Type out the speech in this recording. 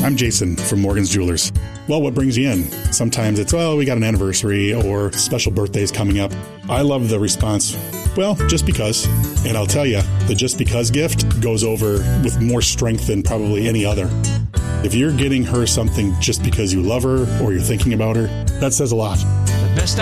I'm Jason from Morgan's Jewelers. Well, what brings you in? Sometimes it's, we got an anniversary or special birthdays coming up. I love the response, well, just because. And I'll tell you, the just because gift goes over with more strength than probably any other. If you're getting her something just because you love her or you're thinking about her, that says a lot.